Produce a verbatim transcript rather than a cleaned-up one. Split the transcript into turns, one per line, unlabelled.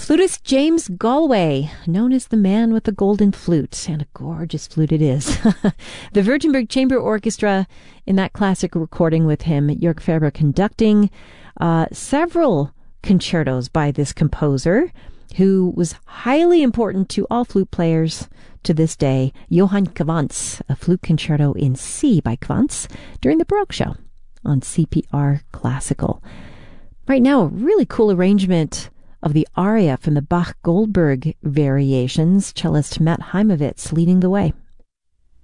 Flutist James Galway, known as the man with the golden flute, and a gorgeous flute it is. The Württemberg Chamber Orchestra, in that classic recording with him, Jörg Ferber conducting uh, several concertos by this composer, who was highly important to all flute players to this day, Johann Quantz, a flute concerto in C by Quantz, during the Baroque show on C P R Classical. Right now, a really cool arrangement of the aria from the Bach-Goldberg variations, cellist Matt Heimovitz leading the way.